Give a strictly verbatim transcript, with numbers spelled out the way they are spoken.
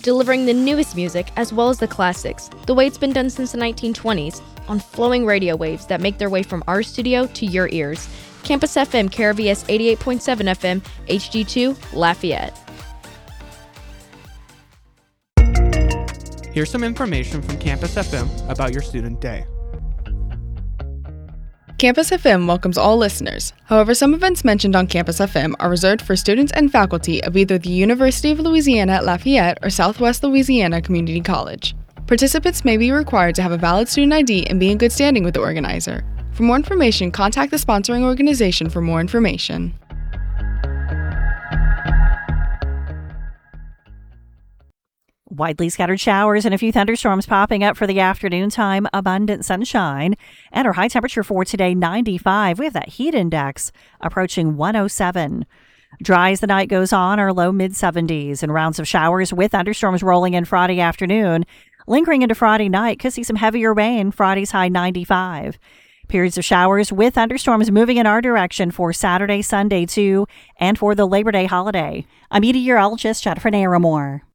delivering the newest music as well as the classics, the way it's been done since the nineteen twenties, on flowing radio waves that make their way from our studio to your ears. Campus F M, K R V S eighty-eight point seven F M, H D two, Lafayette. Here's some information from Campus F M about your student day. Campus F M welcomes all listeners. However, some events mentioned on Campus F M are reserved for students and faculty of either the University of Louisiana at Lafayette or Southwest Louisiana Community College. Participants may be required to have a valid student I D and be in good standing with the organizer. For more information, contact the sponsoring organization for more information. Widely scattered showers and a few thunderstorms popping up for the afternoon time. Abundant sunshine. And our high temperature for today, ninety-five. We have that heat index approaching one oh seven. Dry as the night goes on, our low mid seventies. And rounds of showers with thunderstorms rolling in Friday afternoon. Lingering into Friday night. Could see some heavier rain. Friday's high ninety-five. Periods of showers with thunderstorms moving in our direction for Saturday, Sunday too, and for the Labor Day holiday. I'm meteorologist Jennifer Naramore.